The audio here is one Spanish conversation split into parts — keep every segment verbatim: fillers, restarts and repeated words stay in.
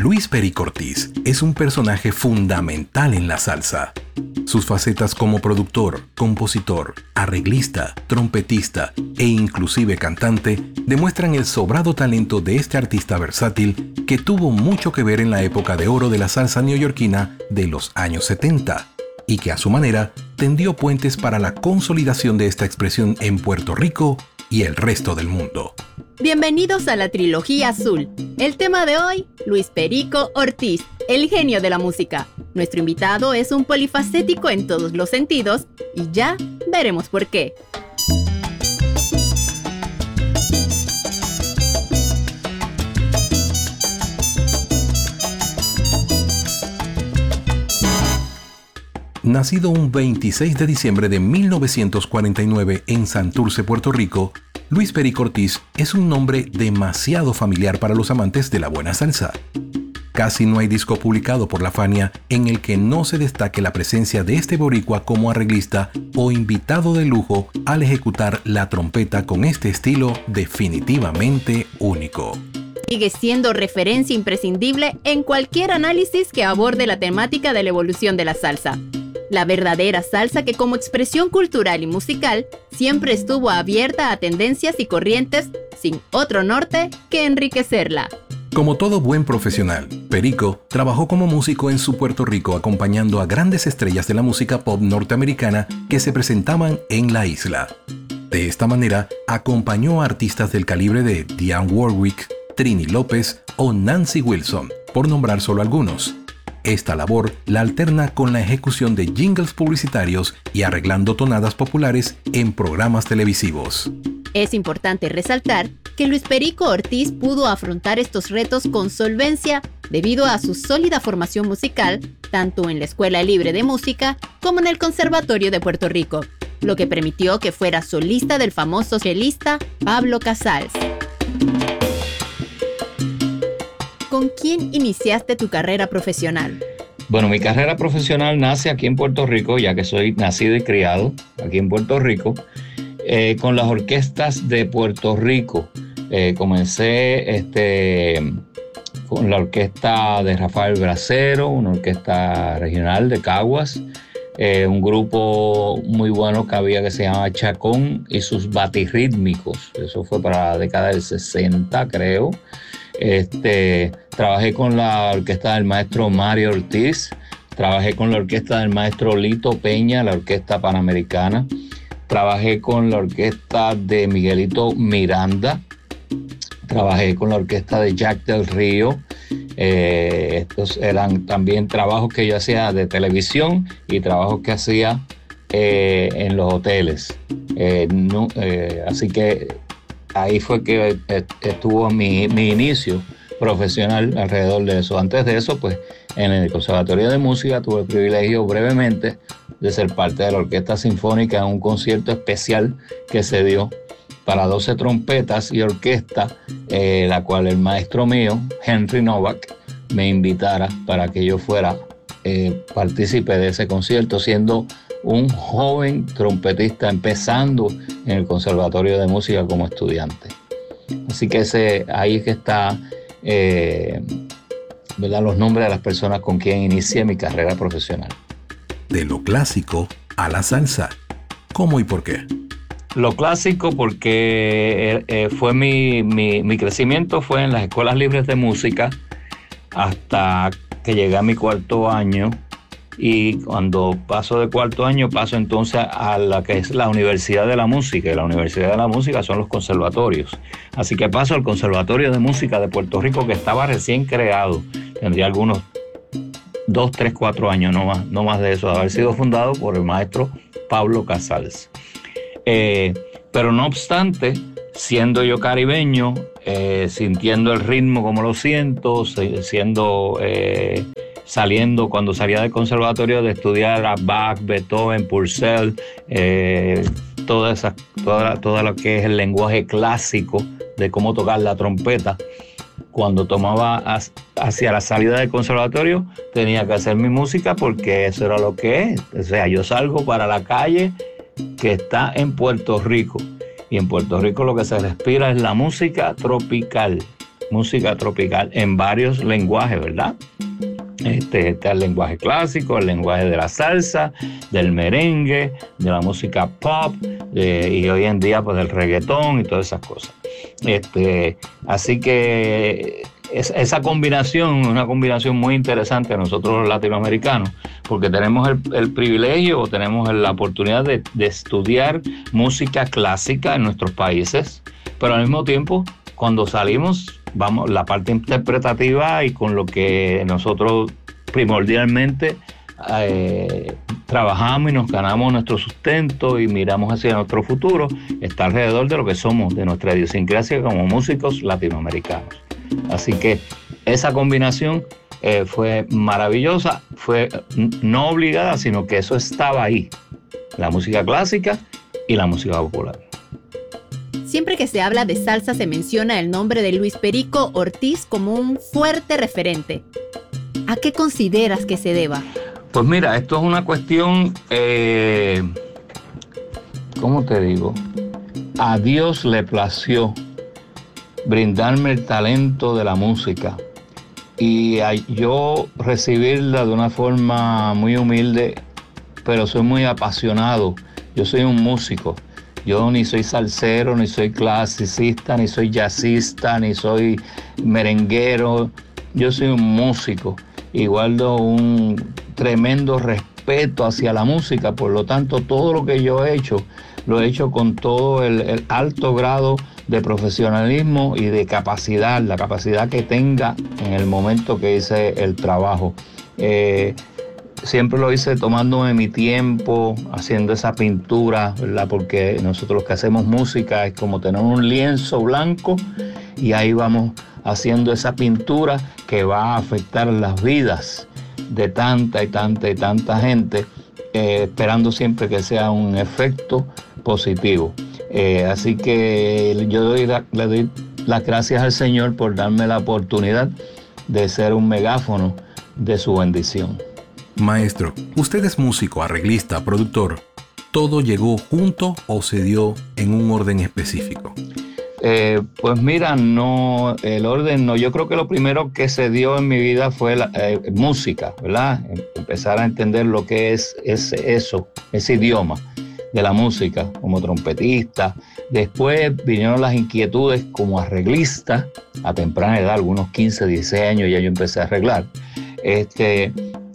Luis Perico Ortiz es un personaje fundamental en la salsa. Sus facetas como productor, compositor, arreglista, trompetista e inclusive cantante demuestran el sobrado talento de este artista versátil que tuvo mucho que ver en la época de oro de la salsa neoyorquina de los años setenta y que a su manera tendió puentes para la consolidación de esta expresión en Puerto Rico y el resto del mundo. Bienvenidos a la Trilogía Azul. El tema de hoy, Luis Perico Ortiz, el genio de la música. Nuestro invitado es un polifacético en todos los sentidos y ya veremos por qué. Nacido un veintiséis de diciembre de mil novecientos cuarenta y nueve en Santurce, Puerto Rico, Luis Perico Ortiz es un nombre demasiado familiar para los amantes de la buena salsa. Casi no hay disco publicado por la Fania en el que no se destaque la presencia de este boricua como arreglista o invitado de lujo al ejecutar la trompeta con este estilo definitivamente único. Sigue siendo referencia imprescindible en cualquier análisis que aborde la temática de la evolución de la salsa. La verdadera salsa que como expresión cultural y musical siempre estuvo abierta a tendencias y corrientes sin otro norte que enriquecerla. Como todo buen profesional, Perico trabajó como músico en su Puerto Rico acompañando a grandes estrellas de la música pop norteamericana que se presentaban en la isla. De esta manera, acompañó a artistas del calibre de Dionne Warwick, Trini López o Nancy Wilson, por nombrar solo algunos. Esta labor la alterna con la ejecución de jingles publicitarios y arreglando tonadas populares en programas televisivos. Es importante resaltar que Luis Perico Ortiz pudo afrontar estos retos con solvencia debido a su sólida formación musical, tanto en la Escuela Libre de Música como en el Conservatorio de Puerto Rico, lo que permitió que fuera solista del famoso chelista Pablo Casals. ¿Con quién iniciaste tu carrera profesional? Bueno, mi carrera profesional nace aquí en Puerto Rico, ya que soy nacido y criado aquí en Puerto Rico, eh, con las orquestas de Puerto Rico. Eh, comencé este, con la orquesta de Rafael Bracero, una orquesta regional de Caguas, eh, un grupo muy bueno que había que se llama Chacón y sus batirrítmicos. Eso fue para la década del sesenta, creo. Este, trabajé con la orquesta del maestro Mario Ortiz, trabajé con la orquesta del maestro Lito Peña, la orquesta panamericana, trabajé con la orquesta de Miguelito Miranda, trabajé con la orquesta de Jack del Río. Eh, estos eran también trabajos que yo hacía de televisión y trabajos que hacía eh, en los hoteles. Eh, no, eh, así que ahí fue que estuvo mi, mi inicio profesional alrededor de eso. Antes de eso, pues, en el Conservatorio de Música tuve el privilegio brevemente de ser parte de la Orquesta Sinfónica en un concierto especial que se dio para doce trompetas y orquesta, eh, la cual el maestro mío, Henry Novak, me invitara para que yo fuera eh, partícipe de ese concierto, siendo un joven trompetista empezando en el Conservatorio de Música como estudiante. Así que ese, ahí es que está eh, ¿verdad? Los nombres de las personas con quien inicié mi carrera profesional. De lo clásico a la salsa. ¿Cómo y por qué? Lo clásico porque eh, fue mi, mi, mi crecimiento fue en las escuelas libres de música hasta que llegué a mi cuarto año. Y cuando paso de cuarto año, paso entonces a la que es la Universidad de la Música. Y la Universidad de la Música son los conservatorios. Así que paso al Conservatorio de Música de Puerto Rico, que estaba recién creado. Tendría algunos dos, tres, cuatro años, no más, no más de eso, de haber sido fundado por el maestro Pablo Casals. Eh, pero no obstante, siendo yo caribeño, eh, sintiendo el ritmo como lo siento, siendo... Eh, saliendo, cuando salía del conservatorio, de estudiar a Bach, Beethoven, Purcell, eh, toda, esa, toda, toda lo que es el lenguaje clásico de cómo tocar la trompeta. Cuando tomaba hacia la salida del conservatorio, tenía que hacer mi música porque eso era lo que es. O sea, yo salgo para la calle que está en Puerto Rico. Y en Puerto Rico lo que se respira es la música tropical. música tropical en varios lenguajes, ¿verdad? Este, está el lenguaje clásico, el lenguaje de la salsa, del merengue, de la música pop, eh, y hoy en día pues del reggaetón y todas esas cosas. Este, así que es, esa combinación es una combinación muy interesante a nosotros los latinoamericanos, porque tenemos el, el privilegio o tenemos la oportunidad de, de estudiar música clásica en nuestros países, pero al mismo tiempo cuando salimos, vamos, la parte interpretativa y con lo que nosotros primordialmente eh, trabajamos y nos ganamos nuestro sustento y miramos hacia nuestro futuro, está alrededor de lo que somos, de nuestra idiosincrasia como músicos latinoamericanos. Así que esa combinación eh, fue maravillosa, fue no obligada, sino que eso estaba ahí, la música clásica y la música popular. Siempre que se habla de salsa se menciona el nombre de Luis Perico Ortiz como un fuerte referente. ¿A qué consideras que se deba? Pues mira, esto es una cuestión, eh, ¿cómo te digo? A Dios le plació brindarme el talento de la música y a yo recibirla de una forma muy humilde, pero soy muy apasionado. Yo soy un músico. Yo ni soy salsero, ni soy clasicista, ni soy jazzista, ni soy merenguero. Yo soy un músico y guardo un tremendo respeto hacia la música. Por lo tanto, todo lo que yo he hecho, lo he hecho con todo el, el alto grado de profesionalismo y de capacidad, la capacidad que tenga en el momento que hice el trabajo. Eh, Siempre lo hice tomándome mi tiempo, haciendo esa pintura, ¿verdad? Porque nosotros los que hacemos música es como tener un lienzo blanco y ahí vamos haciendo esa pintura que va a afectar las vidas de tanta y tanta y tanta gente, eh, esperando siempre que sea un efecto positivo. Eh, así que yo doy la, le doy las gracias al Señor por darme la oportunidad de ser un megáfono de su bendición. Maestro, usted es músico, arreglista, productor. ¿Todo llegó junto o se dio en un orden específico? Eh, pues mira, no, el orden no. Yo creo que lo primero que se dio en mi vida fue la eh, música, ¿verdad? Empezar a entender lo que es, es eso, ese idioma de la música como trompetista. Después vinieron las inquietudes como arreglista a temprana edad, algunos quince, dieciséis años ya yo empecé a arreglar. Este...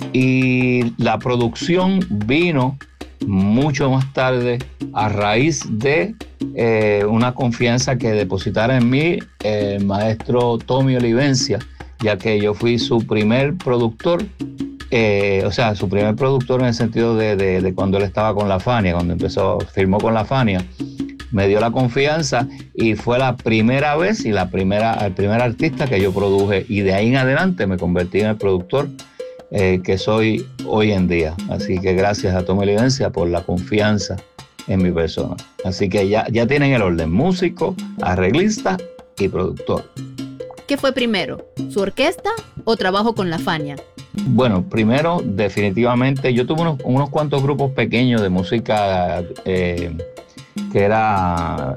Y la producción vino mucho más tarde a raíz de eh, una confianza que depositara en mí el maestro Tommy Olivencia, ya que yo fui su primer productor, eh, o sea, su primer productor en el sentido de, de, de cuando él estaba con la Fania, cuando empezó, firmó con la Fania, me dio la confianza y fue la primera vez y la primera, el primer artista que yo produje, y de ahí en adelante me convertí en el productor Eh, que soy hoy en día. Así que gracias a Tommy Olivencia por la confianza en mi persona. Así que ya, ya tienen el orden: músico, arreglista y productor. ¿Qué fue primero, su orquesta o trabajo con la Fania? Bueno, primero definitivamente yo tuve unos, unos cuantos grupos pequeños de música eh, que era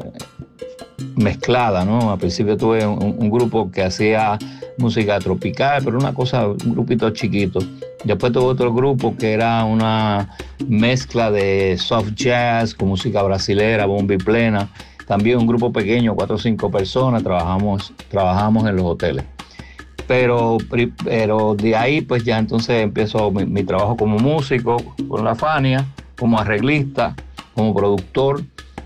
mezclada, ¿no? Al principio tuve un, un grupo que hacía música tropical, pero una cosa, un grupito chiquito. Después tuve otro grupo que era una mezcla de soft jazz con música brasilera, bomba y plena. También un grupo pequeño, cuatro o cinco personas, trabajamos, trabajamos en los hoteles. Pero, pero de ahí pues ya entonces empiezo mi, mi trabajo como músico con la Fania, como arreglista, como productor.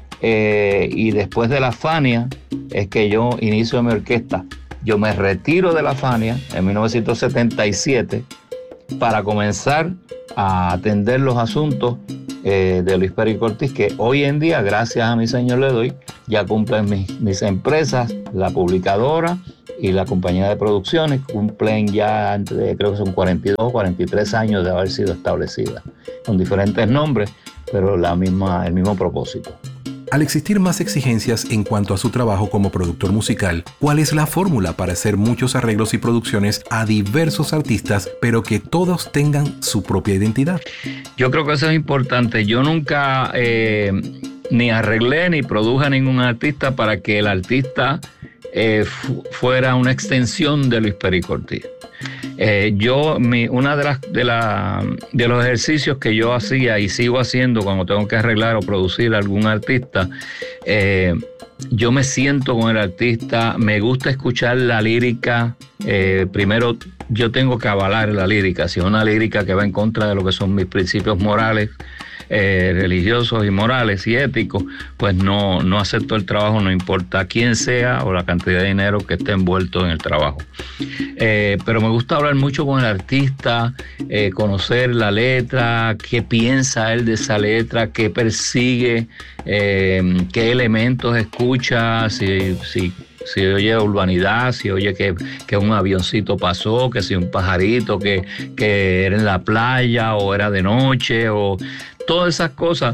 Eh, y después de la Fania es que yo inicio mi orquesta. Yo me retiro de la Fania en mil novecientos setenta y siete para comenzar a atender los asuntos eh, de Luis Perico Ortiz, que hoy en día, gracias a mi Señor le doy, ya cumplen mis, mis empresas, la publicadora y la compañía de producciones, cumplen ya, entre, creo que son cuarenta y dos o cuarenta y tres años de haber sido establecidas, con diferentes nombres, pero la misma, el mismo propósito. Al existir más exigencias en cuanto a su trabajo como productor musical, ¿cuál es la fórmula para hacer muchos arreglos y producciones a diversos artistas, pero que todos tengan su propia identidad? Yo creo que eso es importante. Yo nunca eh, ni arreglé ni produje a ningún artista para que el artista eh, fu- fuera una extensión de Luis Perico Ortiz. Eh, yo, mi, una de, las, de, la, de los ejercicios que yo hacía y sigo haciendo cuando tengo que arreglar o producir a algún artista, eh, yo me siento con el artista, me gusta escuchar la lírica. Eh, primero, yo tengo que avalar la lírica. Si es una lírica que va en contra de lo que son mis principios morales, eh, religiosos y morales y éticos, pues no, no acepto el trabajo, no importa quién sea o la cantidad de dinero que esté envuelto en el trabajo. Eh, pero me gusta hablar mucho con el artista, eh, conocer la letra, qué piensa él de esa letra, qué persigue, eh, qué elementos escucha, si, si, si oye urbanidad, si oye que, que un avioncito pasó, que si un pajarito, que, que era en la playa o era de noche, o todas esas cosas.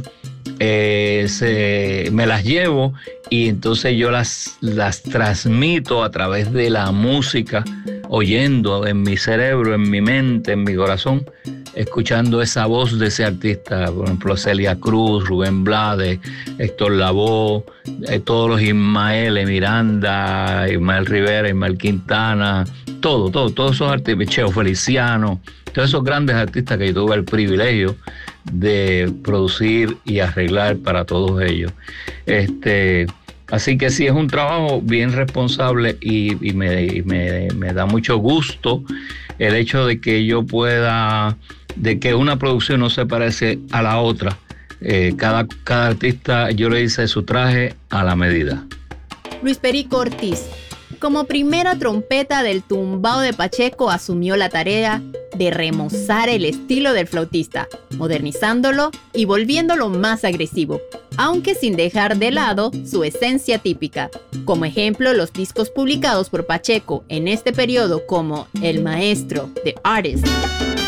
Eh, se, me las llevo y entonces yo las, las transmito a través de la música, oyendo en mi cerebro, en mi mente, en mi corazón, escuchando esa voz de ese artista, por ejemplo Celia Cruz, Rubén Blades, Héctor Lavoe, eh, todos los Ismael, Miranda, Ismael Rivera, Ismael Quintana, todo, todo, todos esos artistas, Cheo Feliciano, todos esos grandes artistas que yo tuve el privilegio de producir y arreglar para todos ellos. Este, así que sí, es un trabajo bien responsable y, y, me, y me, me da mucho gusto el hecho de que yo pueda, de que una producción no se parece a la otra. Eh, cada, cada artista, yo le hice su traje a la medida. Luis Perico Ortiz, como primera trompeta del tumbao de Pacheco, asumió la tarea de remozar el estilo del flautista, modernizándolo y volviéndolo más agresivo, aunque sin dejar de lado su esencia típica. Como ejemplo, los discos publicados por Pacheco en este periodo como El Maestro, The Artist,